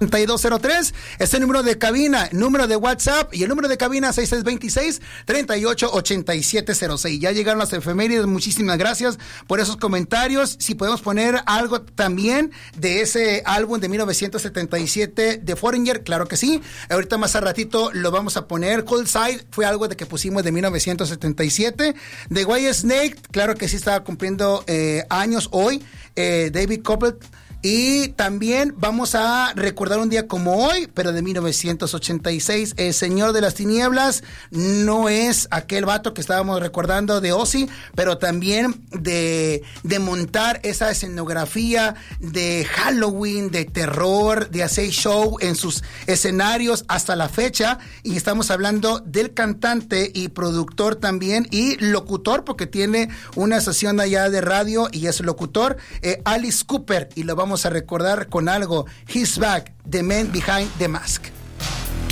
3203 es el número de cabina, número de WhatsApp y el número de cabina 6626-388706. Ya llegaron las efemérides, muchísimas gracias por esos comentarios. Si podemos poner algo también de ese álbum de 1977 de Foreigner, claro que sí. Ahorita más a ratito lo vamos a poner. Cold Side fue algo de que pusimos de 1977. De White Snake, claro que sí estaba cumpliendo años hoy. David Copperfield. Y también vamos a recordar un día como hoy, pero de 1986, El Señor de las Tinieblas. No es aquel vato que estábamos recordando de Ozzy, pero también de montar esa escenografía de Halloween, de terror, de hacer show en sus escenarios hasta la fecha. Y estamos hablando del cantante y productor también y locutor, porque tiene una estación allá de radio y es locutor, Alice Cooper, y lo vamos a recordar con algo, He's Back, The Man Behind the Mask.